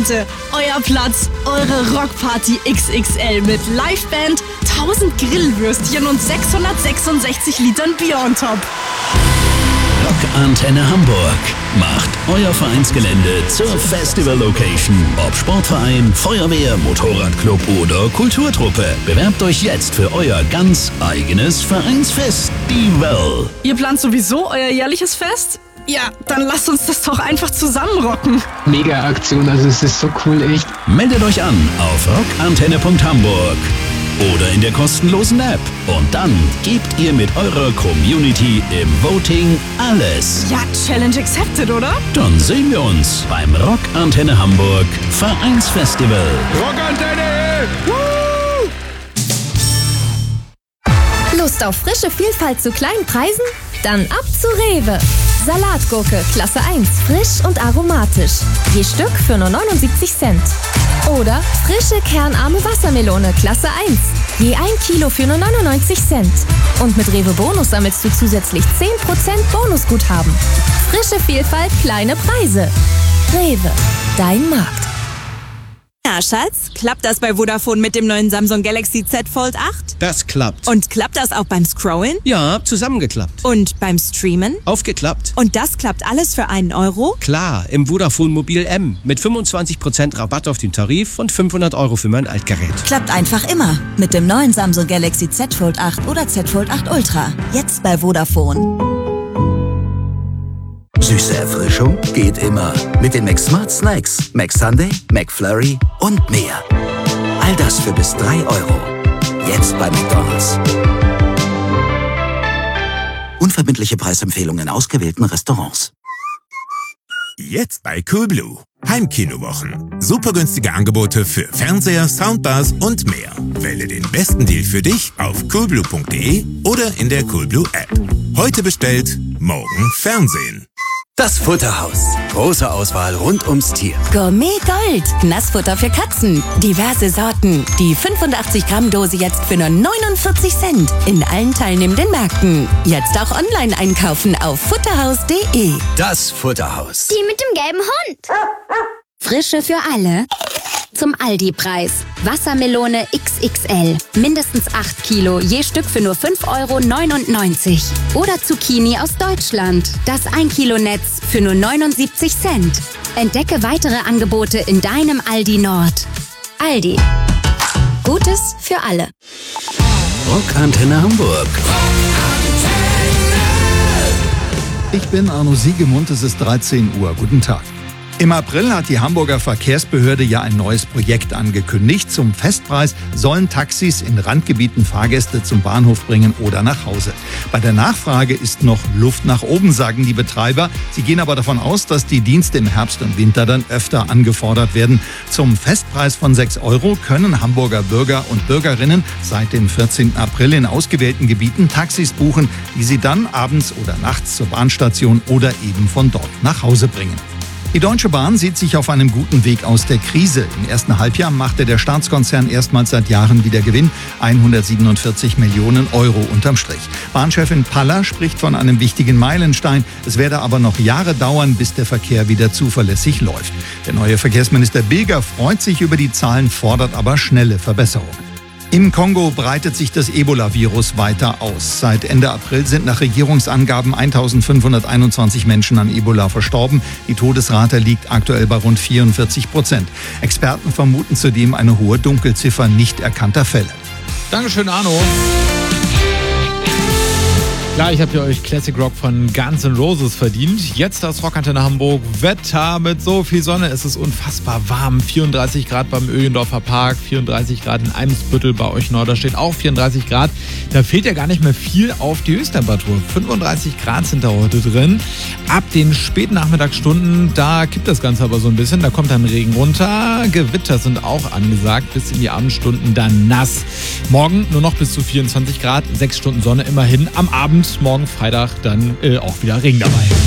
Leute, euer Platz, eure Rockparty XXL mit Liveband, 1000 Grillwürstchen und 666 Litern Bier on top. Rockantenne Hamburg macht euer Vereinsgelände zur Festival-Location. Ob Sportverein, Feuerwehr, Motorradclub oder Kulturtruppe. Bewerbt euch jetzt für euer ganz eigenes Vereinsfestival. Ihr plant sowieso euer jährliches Fest? Ja, dann lasst uns das doch einfach zusammen rocken. Mega Aktion, also es ist so cool, echt. Meldet euch an auf rockantenne.hamburg oder in der kostenlosen App. Und dann gebt ihr mit eurer Community im Voting alles. Ja, Challenge accepted, oder? Dann sehen wir uns beim Rockantenne Hamburg Vereinsfestival. Rockantenne! Lust auf frische Vielfalt zu kleinen Preisen? Dann ab zu Rewe. Salatgurke Klasse 1, frisch und aromatisch. Je Stück für nur 79 Cent. Oder frische kernarme Wassermelone Klasse 1. Je 1 Kilo für nur 99 Cent. Und mit Rewe Bonus sammelst du zusätzlich 10% Bonusguthaben. Frische Vielfalt, kleine Preise. Rewe, dein Markt. Ja, Schatz, klappt das bei Vodafone mit dem neuen Samsung Galaxy Z Fold 8? Das klappt. Und klappt das auch beim Scrollen? Ja, zusammengeklappt. Und beim Streamen? Aufgeklappt. Und das klappt alles für einen Euro? Klar, im Vodafone Mobil M mit 25% Rabatt auf den Tarif und 500 € für mein Altgerät. Klappt einfach immer. Mit dem neuen Samsung Galaxy Z Fold 8 oder Z Fold 8 Ultra. Jetzt bei Vodafone. Süße Erfrischung geht immer. Mit den McSmart Snacks, McSunday, McFlurry und mehr. All das für bis 3 €. Jetzt bei McDonald's. Unverbindliche Preisempfehlungen in ausgewählten Restaurants. Jetzt bei Coolblue. Heimkinowochen. Super günstige Angebote für Fernseher, Soundbars und mehr. Wähle den besten Deal für dich auf coolblue.de oder in der Coolblue App. Heute bestellt, morgen Fernsehen. Das Futterhaus. Große Auswahl rund ums Tier. Gourmet Gold. Nassfutter für Katzen. Diverse Sorten. Die 85 Gramm Dose jetzt für nur 49 Cent. In allen teilnehmenden Märkten. Jetzt auch online einkaufen auf futterhaus.de. Das Futterhaus. Die mit dem gelben Hund. Frische für alle. Zum Aldi-Preis. Wassermelone XXL. Mindestens 8 Kilo, je Stück für nur 5,99 €. Oder Zucchini aus Deutschland. Das 1 Kilo Netz für nur 79 Cent. Entdecke weitere Angebote in deinem Aldi Nord. Aldi. Gutes für alle. Rockantenne Hamburg. Ich bin Arno Siegemund, es ist 13 Uhr. Guten Tag. Im April hat die Hamburger Verkehrsbehörde ja ein neues Projekt angekündigt. Zum Festpreis sollen Taxis in Randgebieten Fahrgäste zum Bahnhof bringen oder nach Hause. Bei der Nachfrage ist noch Luft nach oben, sagen die Betreiber. Sie gehen aber davon aus, dass die Dienste im Herbst und Winter dann öfter angefordert werden. Zum Festpreis von 6 € können Hamburger Bürger und Bürgerinnen seit dem 14. April in ausgewählten Gebieten Taxis buchen, die sie dann abends oder nachts zur Bahnstation oder eben von dort nach Hause bringen. Die Deutsche Bahn sieht sich auf einem guten Weg aus der Krise. Im ersten Halbjahr machte der Staatskonzern erstmals seit Jahren wieder Gewinn. 147 Millionen € unterm Strich. Bahnchefin Paller spricht von einem wichtigen Meilenstein. Es werde aber noch Jahre dauern, bis der Verkehr wieder zuverlässig läuft. Der neue Verkehrsminister Bilger freut sich über die Zahlen, fordert aber schnelle Verbesserungen. Im Kongo breitet sich das Ebola-Virus weiter aus. Seit Ende April sind nach Regierungsangaben 1521 Menschen an Ebola verstorben. Die Todesrate liegt aktuell bei rund 44%. Experten vermuten zudem eine hohe Dunkelziffer nicht erkannter Fälle. Dankeschön, Arno. Gleich habt ihr euch Classic Rock von Guns N' Roses verdient. Jetzt aus Rockantenne Hamburg. Wetter mit so viel Sonne. Es ist unfassbar warm. 34 Grad beim Öhlendorfer Park, 34 Grad in Eimsbüttel bei euch Norderstedt, auch 34 Grad. Da fehlt ja gar nicht mehr viel auf die Höchsttemperatur. 35 Grad sind da heute drin. Ab den späten Nachmittagsstunden, da kippt das Ganze aber so ein bisschen. Da kommt dann Regen runter. Gewitter sind auch angesagt. Bis in die Abendstunden dann nass. Morgen nur noch bis zu 24 Grad. 6 Stunden Sonne immerhin. Am Abend, morgen Freitag, dann auch wieder Regen dabei.